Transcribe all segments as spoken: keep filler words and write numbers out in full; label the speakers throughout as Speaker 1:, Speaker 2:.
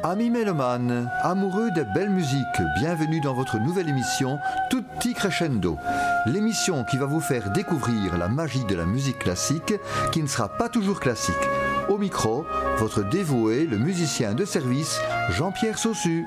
Speaker 1: Amis mélomanes, amoureux des belles musiques, bienvenue dans votre nouvelle émission Tutti Crescendo. L'émission qui va vous faire découvrir la magie de la musique classique, qui ne sera pas toujours classique. Au micro, votre dévoué, le musicien de service, Jean-Pierre Saussu.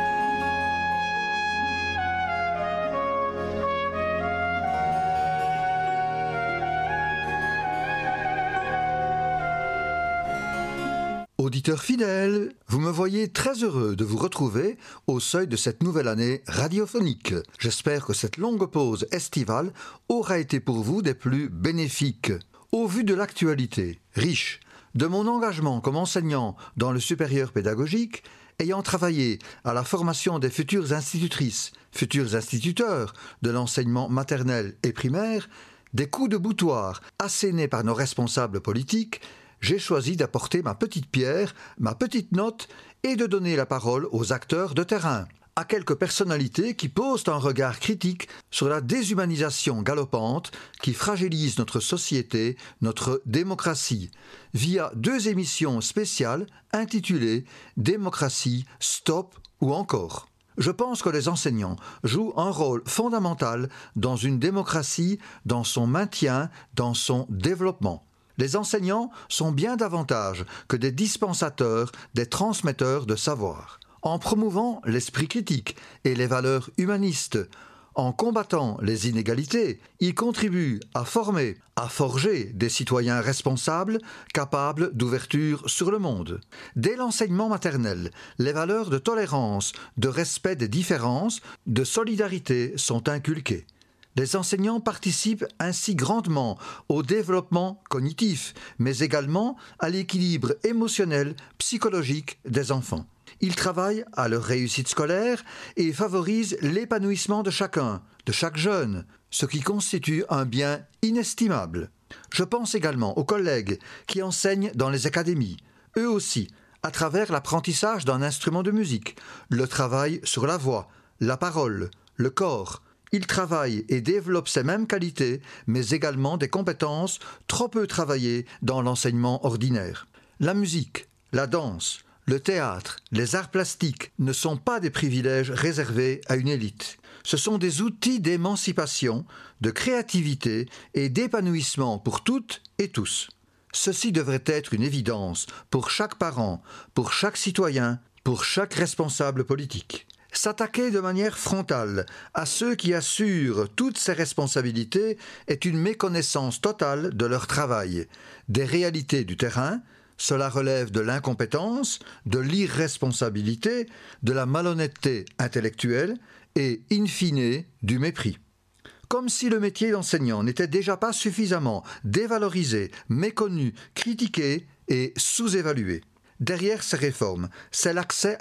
Speaker 1: Auditeurs fidèles, vous me voyez très heureux de vous retrouver au seuil de cette nouvelle année radiophonique. J'espère que cette longue pause estivale aura été pour vous des plus bénéfiques. Au vu de l'actualité riche, de mon engagement comme enseignant dans le supérieur pédagogique, ayant travaillé à la formation des futures institutrices, futurs instituteurs de l'enseignement maternel et primaire, des coups de boutoir assénés par nos responsables politiques, j'ai choisi d'apporter ma petite pierre, ma petite note et de donner la parole aux acteurs de terrain, à quelques personnalités qui posent un regard critique sur la déshumanisation galopante qui fragilise notre société, notre démocratie, via deux émissions spéciales intitulées « Démocratie, stop » ou encore. Je pense que les enseignants jouent un rôle fondamental dans une démocratie, dans son maintien, dans son développement. Les enseignants sont bien davantage que des dispensateurs, des transmetteurs de savoir. En promouvant l'esprit critique et les valeurs humanistes, en combattant les inégalités, ils contribuent à former, à forger des citoyens responsables, capables d'ouverture sur le monde. Dès l'enseignement maternel, les valeurs de tolérance, de respect des différences, de solidarité sont inculquées. Les enseignants participent ainsi grandement au développement cognitif, mais également à l'équilibre émotionnel, psychologique des enfants. Ils travaillent à leur réussite scolaire et favorisent l'épanouissement de chacun, de chaque jeune, ce qui constitue un bien inestimable. Je pense également aux collègues qui enseignent dans les académies, eux aussi, à travers l'apprentissage d'un instrument de musique, le travail sur la voix, la parole, le corps. Ils travaillent et développent ces mêmes qualités, mais également des compétences trop peu travaillées dans l'enseignement ordinaire. La musique, la danse, le théâtre, les arts plastiques ne sont pas des privilèges réservés à une élite. Ce sont des outils d'émancipation, de créativité et d'épanouissement pour toutes et tous. Ceci devrait être une évidence pour chaque parent, pour chaque citoyen, pour chaque responsable politique. S'attaquer de manière frontale à ceux qui assurent toutes ces responsabilités est une méconnaissance totale de leur travail, des réalités du terrain. Cela relève de l'incompétence, de l'irresponsabilité, de la malhonnêteté intellectuelle et, in fine, du mépris. Comme si le métier d'enseignant n'était déjà pas suffisamment dévalorisé, méconnu, critiqué et sous-évalué. Derrière ces réformes, c'est l'accès